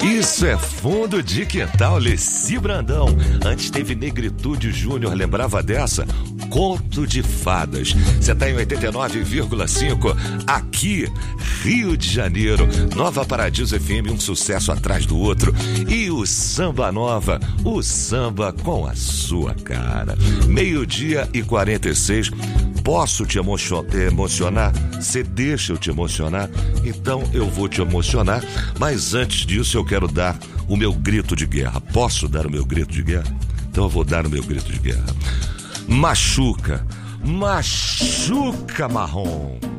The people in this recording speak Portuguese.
Isso é Fundo de Quintal, Leci Brandão. Antes teve Negritude Júnior, lembrava dessa? Conto de Fadas. Você tá em 89,5 aqui, Rio de Janeiro. Nova Paradiso FM, um sucesso atrás do outro. E o Samba Nova, o samba com a sua cara. 12h46. Posso te emocionar? Você deixa eu te emocionar? Então eu vou te emocionar. Mas antes disso eu quero dar o meu grito de guerra. Posso dar o meu grito de guerra? Então eu vou dar o meu grito de guerra. Machuca, machuca marrom.